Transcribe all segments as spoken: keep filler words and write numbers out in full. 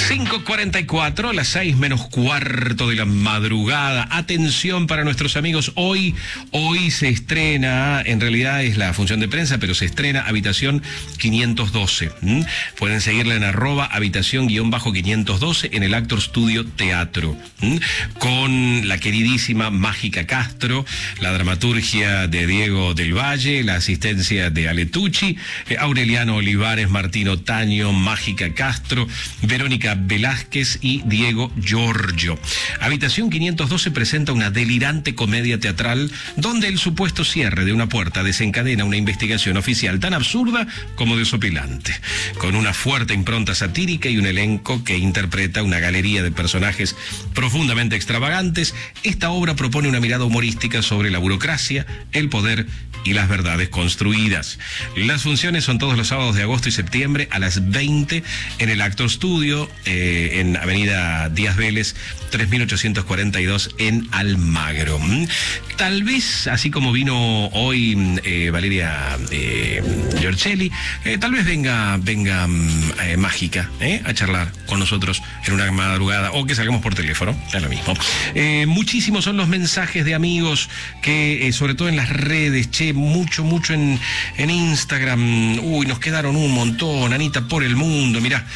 cinco cuarenta y cuatro, las seis menos cuarto de la madrugada. Atención para nuestros amigos, hoy, hoy se estrena, en realidad es la función de prensa, pero se estrena Habitación quinientos doce. ¿Mm? Pueden seguirla en arroba habitación guión bajo quinientos doce en el Actor Studio Teatro. ¿Mm? Con la queridísima Mágica Castro, la dramaturgia de Diego del Valle, la asistencia de Ale Tucci, eh, Aureliano Olivares, Martín Otaño, Mágica Castro, Verónica Velázquez y Diego Giorgio. Habitación quinientos doce presenta una delirante comedia teatral donde el supuesto cierre de una puerta desencadena una investigación oficial tan absurda como desopilante, con una fuerte impronta satírica y un elenco que interpreta una galería de personajes profundamente extravagantes. Esta obra propone una mirada humorística sobre la burocracia, el poder y las verdades construidas. Las funciones son todos los sábados de agosto y septiembre a las veinte en el Actor Studio, eh, en Avenida Díaz Vélez, tres mil ochocientos cuarenta y dos en Almagro. Tal vez, así como vino hoy eh, Valeria eh, Giorcelli, eh, tal vez venga, venga eh, Mágica eh, a charlar con nosotros en una madrugada, o que salgamos por teléfono, es lo mismo. Eh, muchísimos son los mensajes de amigos que, eh, sobre todo en las redes, che, mucho, mucho en, en Instagram, uy, nos quedaron un montón, Anita por el mundo, mirá,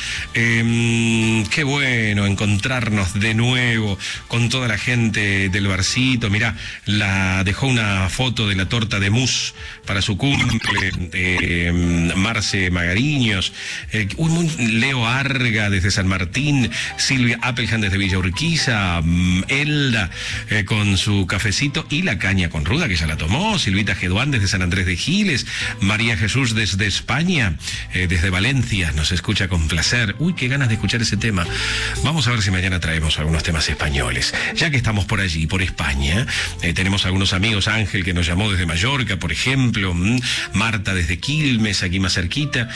eh, qué bueno encontrarnos de nuevo con toda la gente del barcito. Mirá, la dejó una foto de la torta de mousse para su cumple, eh, Marce Magariños, eh, un, Leo Arga desde San Martín, Silvia Appelhan desde Villa Urquiza, Elda eh, con su cafecito y la caña con ruda que ya la tomó, Silvita Geduán desde San Andrés de Giles, María Jesús desde España, eh, desde Valencia, nos escucha con placer. Uy, qué ganas de escuchar ese tema. Vamos a ver si mañana traemos algunos temas españoles. Ya que estamos por allí, por España, eh, tenemos algunos amigos, Ángel que nos llamó desde Mallorca, por ejemplo, mmm, Marta desde Quilmes, aquí más cerquita.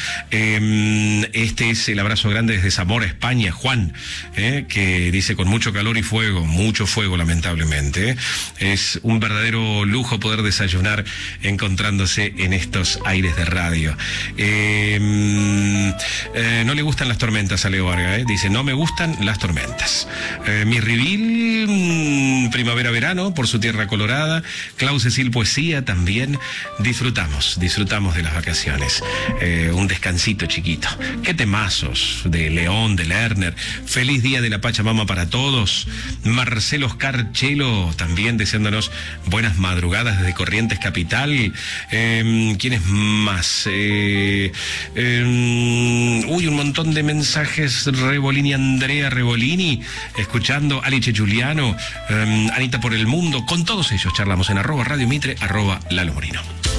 Eh, este es el abrazo grande desde Zamora, España, Juan, eh, que dice con mucho calor y fuego, mucho fuego lamentablemente. Eh. Es un verdadero lujo poder desayunar encontrándose en estos aires de radio. Eh, eh, no le gustan las tormentas a Leo Varga, eh. Dice, no me gustan las tormentas. Eh, mi Ribil, mmm, primavera-verano, por su tierra colorada. Clau Cecil Poesía también. Disfrutamos, disfrutamos de las vacaciones. Eh, un descansito chiquito. Qué temazos de León, de Lerner. Feliz día de la Pachamama para todos. Marcelo Oscar Chelo también deseándonos buenas madrugadas desde Corrientes Capital. Eh, ¿Quién es más? Eh, eh, uy, un montón de mensajes. Rebolini, Andrea Rebolini, escuchando Alice Giuliano, eh, Anita por el mundo. Con todos ellos charlamos en arroba Radio Mitre, arroba Lalo Morino.